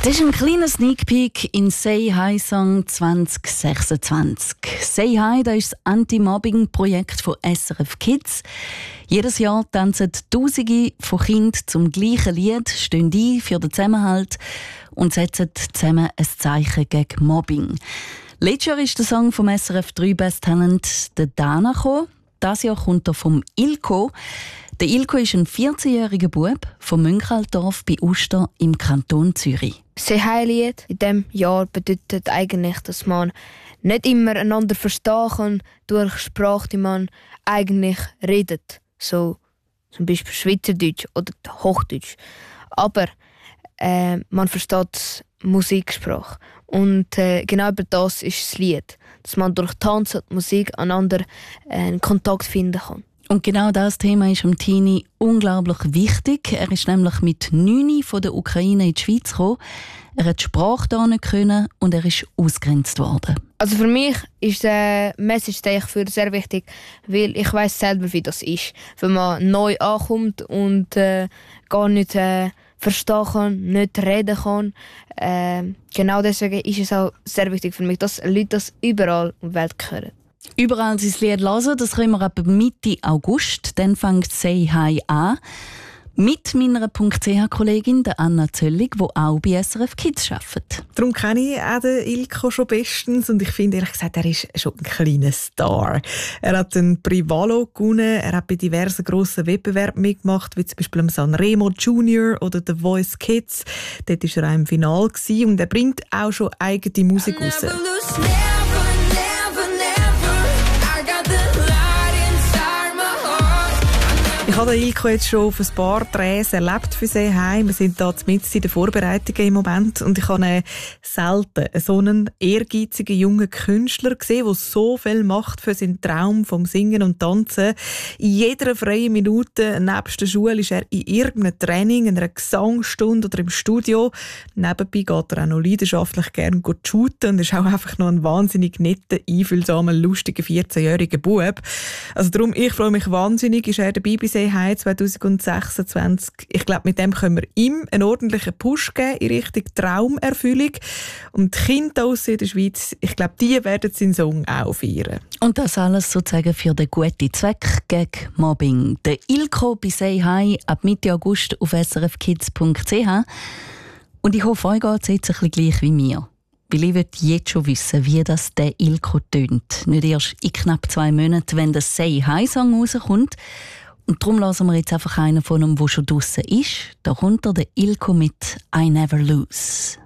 Das ist ein kleiner Sneak Peek in Say Hi Song 2026. Say Hi, das ist das Anti-Mobbing-Projekt von SRF Kids. Jedes Jahr tanzen Tausende von Kindern zum gleichen Lied, stehen ein für den Zusammenhalt und setzen zusammen ein Zeichen gegen Mobbing. Letztes Jahr ist der Song vom SRF 3 Best Talent der Dana gekommen. Dieses Jahr kommt er vom Ilko. Der Ilko ist ein 14-jähriger Bub vom Münchaltdorf bei Uster im Kanton Zürich. Say Hi-Lied in diesem Jahr bedeutet eigentlich, dass man nicht immer einander verstehen kann durch Sprache, die man eigentlich redet. So zum Beispiel Schweizerdeutsch oder Hochdeutsch. Aber man versteht Musiksprache. Und genau über das ist das Lied. Dass man durch Tanz und Musik einander einen Kontakt finden kann. Und genau das Thema ist dem Tini unglaublich wichtig. Er ist nämlich mit 9 von der Ukraine in die Schweiz gekommen. Er hat die Sprache da nicht können und er ist ausgegrenzt worden. Also für mich ist der Message sehr wichtig, weil ich weiss selber, wie das ist. Wenn man neu ankommt und gar nicht verstehen kann, nicht reden kann. Genau deswegen ist es auch sehr wichtig für mich, dass Leute das überall in der Welt hören. Überall sein Lied hören, das können wir ab Mitte August. Dann fängt Say Hi an. Mit meiner .ch-Kollegin Anna Zöllig, die auch bei SRF Kids arbeitet. Darum kenne ich auch den Ilko schon bestens und ich finde ehrlich gesagt, er ist schon ein kleiner Star. Er hat den Privalo gewonnen, er hat bei diversen grossen Wettbewerben mitgemacht, wie zum Beispiel am Sanremo Junior oder The Voice Kids. Dort war er auch im Finale und er bringt auch schon eigene Musik raus. Ich habe den Ilko jetzt schon auf ein paar Drehs erlebt für «Say Hi». Wir sind da mitten in den Vorbereitungen im Moment und ich habe selten so einen ehrgeizigen jungen Künstler gesehen, der so viel macht für seinen Traum vom Singen und Tanzen. In jeder freien Minute nebst der Schule ist er in irgendeinem Training, in einer Gesangsstunde oder im Studio. Nebenbei geht er auch noch leidenschaftlich gerne shooten und ist auch einfach noch ein wahnsinnig netter, einfühlsamer, lustiger 14-jähriger Bub. Also darum, ich freue mich wahnsinnig, ist er dabei bei «Say Hi» 2026. Ich glaube, mit dem können wir ihm einen ordentlichen Push geben in Richtung Traumerfüllung. Und die Kinder aus in der Schweiz, ich glaube, die werden seinen Song auch feiern. Und das alles sozusagen für den guten Zweck gegen Mobbing. Der Ilko bei «Say Hi» ab Mitte August auf srfkids.ch. Und ich hoffe, euch geht es jetzt ein bisschen gleich wie mir. Weil ich will jetzt schon wissen, wie das der Ilko tönt. Nicht erst in knapp 2 Monaten, wenn der «Say Hi»-Song rauskommt. Und darum lassen wir jetzt einfach einen von dem, der schon draussen ist. Da kommt der Ilko mit «I Never Lose».